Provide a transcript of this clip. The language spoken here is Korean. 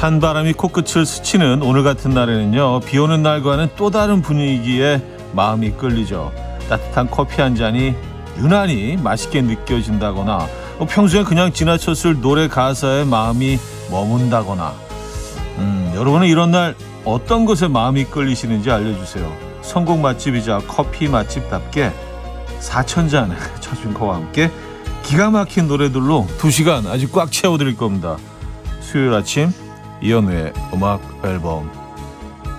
찬바람이 코끝을 스치는 오늘 같은 날에는요, 비 오는 날과는 또 다른 분위기에 마음이 끌리죠. 따뜻한 커피 한 잔이 유난히 맛있게 느껴진다거나, 평소에 그냥 지나쳤을 노래 가사에 마음이 머문다거나. 여러분은 이런 날 어떤 것에 마음이 끌리시는지 알려주세요. 선곡 맛집이자 커피 맛집답게 4,000잔의 저준거와 함께 기가 막힌 노래들로 2시간 아주 꽉 채워드릴 겁니다. 수요일 아침 이현우의 음악 앨범.